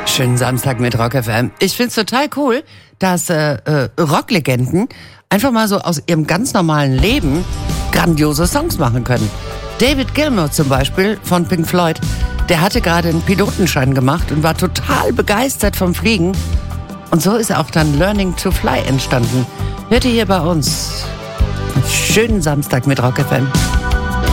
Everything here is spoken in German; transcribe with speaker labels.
Speaker 1: Schönen Samstag mit Rock FM. Ich find's total cool, dass Rocklegenden einfach mal so aus ihrem ganz normalen Leben grandiose Songs machen können. David Gilmour zum Beispiel von Pink Floyd, der hatte gerade einen Pilotenschein gemacht und war total begeistert vom Fliegen. Und so ist auch dann Learning to Fly entstanden. Hört ihr hier bei uns. Schönen Samstag mit Rock FM.